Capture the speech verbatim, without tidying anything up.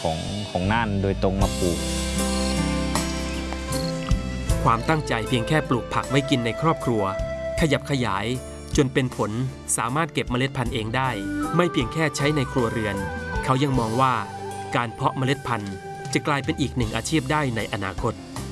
ของของน่านโดยตรงมาปลูกความตั้งใจเพียงแค่ปลูกผักไว้กินในครอบครัวขยับขยายจนเป็นผลสามารถเก็บเมล็ดพันธุ์เองได้ไม่เพียงแค่ใช้ในครัวเรือนเขายังมองว่าการเพาะเมล็ดพันธุ์จะกลายเป็นอีกหนึ่งอาชีพได้ในอนาคต